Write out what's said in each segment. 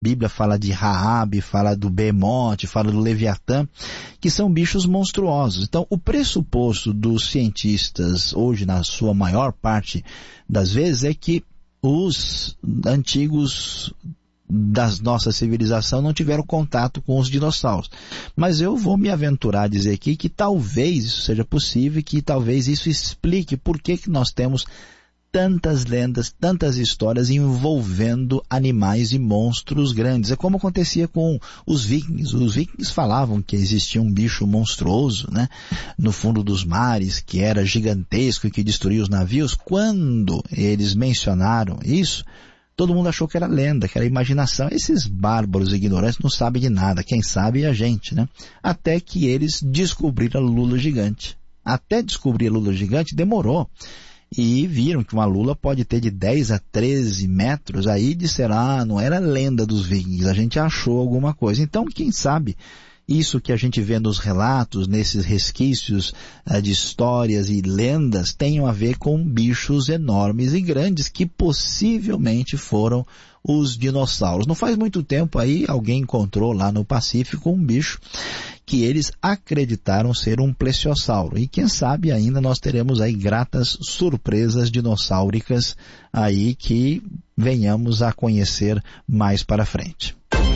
Bíblia fala de Raabe, fala do Behemoth, fala do Leviatã, que são bichos monstruosos. Então, o pressuposto dos cientistas hoje, na sua maior parte das vezes, é que os antigos da nossa civilização não tiveram contato com os dinossauros. Mas eu vou me aventurar a dizer aqui que talvez isso seja possível e que talvez isso explique por que nós temos tantas lendas, tantas histórias envolvendo animais e monstros grandes. É como acontecia com os vikings. Os vikings falavam que existia um bicho monstruoso, né, no fundo dos mares, que era gigantesco e que destruía os navios. Quando eles mencionaram isso, todo mundo achou que era lenda, que era imaginação. Esses bárbaros ignorantes não sabem de nada. Quem sabe é a gente, né? Até que eles descobriram a lula gigante. Até descobrir a lula gigante demorou. E viram que uma lula pode ter de 10 a 13 metros, aí disseram, não era lenda dos vikings, a gente achou alguma coisa. Então, quem sabe, isso que a gente vê nos relatos, nesses resquícios de histórias e lendas, tenham a ver com bichos enormes e grandes que possivelmente foram os dinossauros. Não faz muito tempo aí, alguém encontrou lá no Pacífico um bicho que eles acreditaram ser um plesiosauro. E quem sabe ainda nós teremos aí gratas surpresas dinossáuricas aí que venhamos a conhecer mais para frente.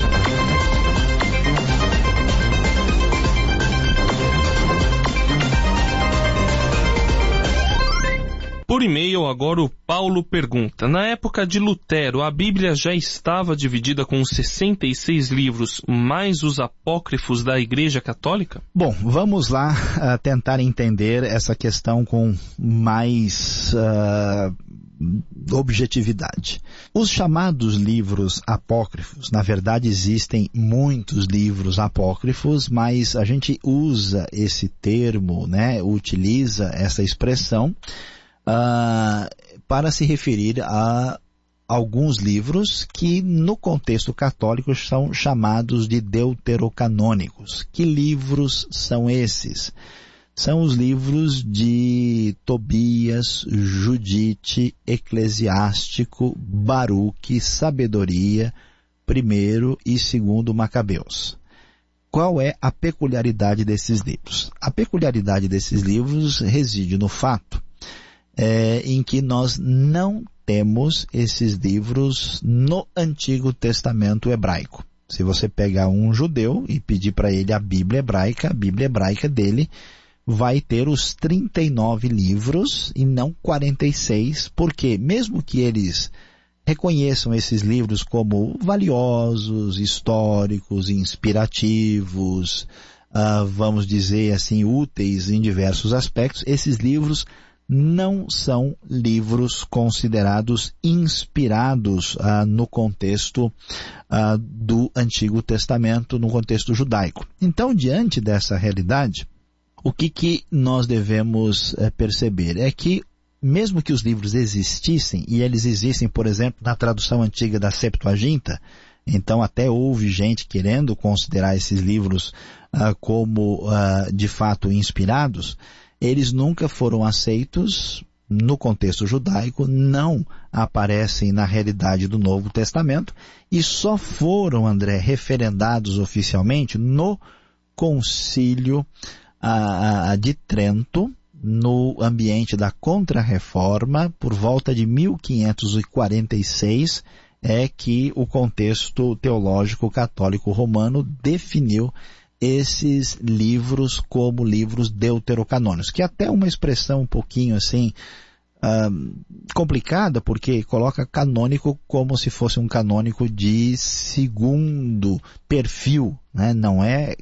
Por e-mail, agora o Paulo pergunta: na época de Lutero, a Bíblia já estava dividida com os 66 livros, mais os apócrifos da Igreja Católica? Bom, vamos lá tentar entender essa questão com mais objetividade. Os chamados livros apócrifos, na verdade existem muitos livros apócrifos, mas a gente usa esse termo, né, utiliza essa expressão para se referir a alguns livros que no contexto católico são chamados de deuterocanônicos. Que livros são esses? São os livros de Tobias, Judite, Eclesiástico, Baruque, Sabedoria, 1º e 2º Macabeus. Qual é a peculiaridade desses livros? A peculiaridade desses livros reside no fato em que nós não temos esses livros no Antigo Testamento hebraico. Se você pegar um judeu e pedir para ele a Bíblia hebraica dele vai ter os 39 livros e não 46, porque mesmo que eles reconheçam esses livros como valiosos, históricos, inspirativos, vamos dizer assim, úteis em diversos aspectos, esses livros não são livros considerados inspirados no contexto do Antigo Testamento, no contexto judaico. Então, diante dessa realidade, o que nós devemos perceber é que, mesmo que os livros existissem, e eles existem, por exemplo, na tradução antiga da Septuaginta, então até houve gente querendo considerar esses livros como de fato inspirados, eles nunca foram aceitos no contexto judaico, não aparecem na realidade do Novo Testamento e só foram, André, referendados oficialmente no Concílio de Trento, no ambiente da Contra-Reforma, por volta de 1546, é que o contexto teológico católico romano definiu esses livros como livros deuterocanônicos, que é até uma expressão um pouquinho assim complicada, porque coloca canônico como se fosse um canônico de segundo perfil, né? Não é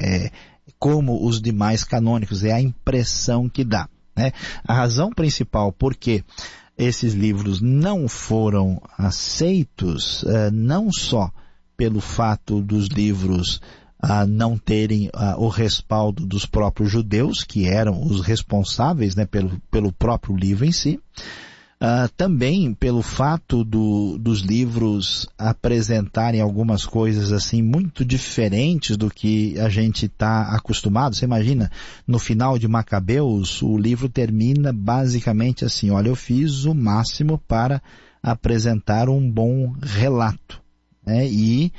como os demais canônicos, é a impressão que dá, né? A razão principal porque esses livros não foram aceitos, não só pelo fato dos livros não terem o respaldo dos próprios judeus, que eram os responsáveis, né, pelo próprio livro em si, também pelo fato dos livros apresentarem algumas coisas assim muito diferentes do que a gente está acostumado. Você imagina, no final de Macabeus, o livro termina basicamente assim: olha, eu fiz o máximo para apresentar um bom relato. né? E